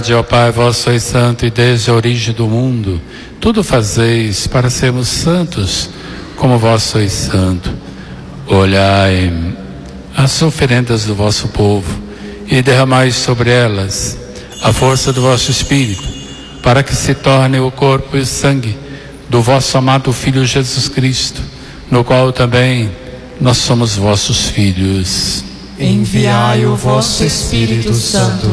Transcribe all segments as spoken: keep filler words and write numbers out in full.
Ó Pai, vós sois santo e desde a origem do mundo tudo fazeis para sermos santos, como vós sois santo. Olhai as oferendas do vosso povo e derramai sobre elas a força do vosso Espírito, para que se torne o corpo e o sangue do vosso amado Filho Jesus Cristo, no qual também nós somos vossos filhos. Enviai o vosso Espírito Santo.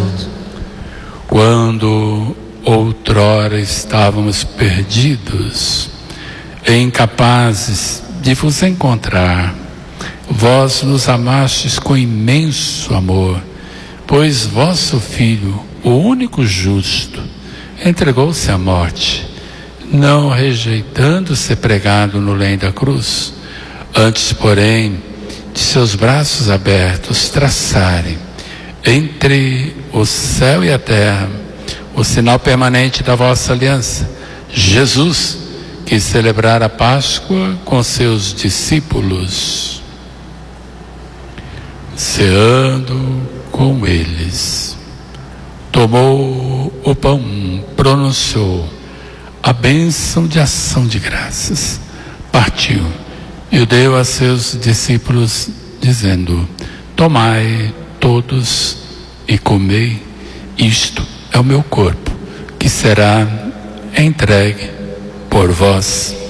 Quando outrora estávamos perdidos e incapazes de vos encontrar, vós nos amastes com imenso amor, pois vosso Filho, o único justo, entregou-se à morte, não rejeitando ser pregado no lenho da cruz, antes, porém, de seus braços abertos traçarem entre o céu e a terra o sinal permanente da vossa aliança. Jesus quis celebrar a Páscoa com seus discípulos, ceando com eles. Tomou o pão, pronunciou a bênção de ação de graças, partiu e o deu a seus discípulos, dizendo: tomai todos e comei, isto é o meu corpo, que será entregue por vós.